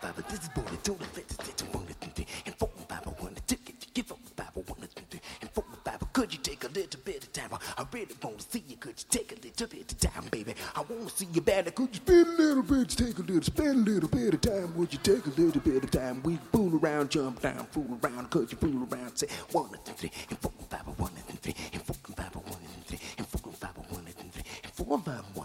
five, this is born to the fifth, one, three, and four, five, one, two, give up, five, one, three, and four, five. Could you take a little bit of time? I really want to see you. Could you take a little bit of time, baby? I want to see you better. Could you spend a little bit, spend a little bit of time? Would you take a little bit of time? We fool around, jump down, fool around, could you fool around? Say one, three, and four, five, one, three, and four, five, one, three, and four, five, one, three, and four, five.